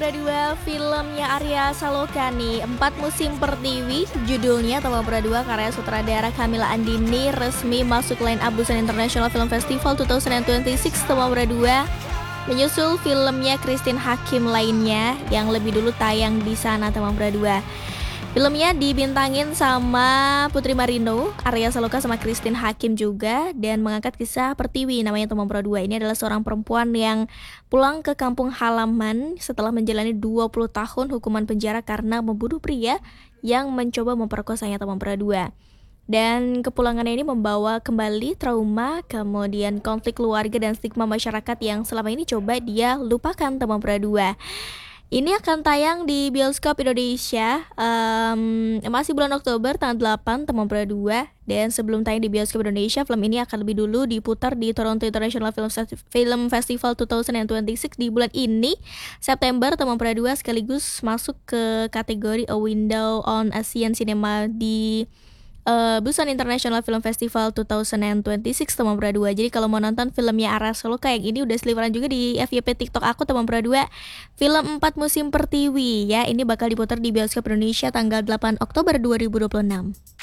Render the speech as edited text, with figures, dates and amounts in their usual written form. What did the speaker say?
Pradua, filmnya Arya Saloka nih, 4 musim pertiwi, judulnya Tama Pradua karya sutradara Kamila Andini resmi masuk line up Busan International Film Festival 2026. Tama Pradua menyusul filmnya Christine Hakim lainnya yang lebih dulu tayang di sana. Tama Pradua filmnya dibintangin sama Putri Marino, Arya Saloka sama Christine Hakim juga, dan mengangkat kisah pertiwi namanya Tama Pradua. Ini adalah seorang perempuan yang pulang ke kampung halaman setelah menjalani 20 tahun hukuman penjara karena membunuh pria yang mencoba memperkosanya. Tama Pradua. Dan kepulangannya ini membawa kembali trauma, kemudian konflik keluarga dan stigma masyarakat yang selama ini coba dia lupakan. Tama Pradua ini akan tayang di bioskop Indonesia masih bulan Oktober tanggal 8. Tama Pradua. Dan sebelum tayang di bioskop Indonesia, film ini akan lebih dulu diputar di Toronto International Film Festival 2026 di bulan ini September. Tama Pradua sekaligus masuk ke kategori A Window on Asian Cinema di Busan International Film Festival 2026. Tama Pradua. Jadi kalau mau nonton filmnya Arya Saloka yang ini udah seliweran juga di FYP TikTok aku, Tama Pradua. Film 4 musim pertiwi ya. Ini bakal diputar di bioskop Indonesia tanggal 8 Oktober 2026.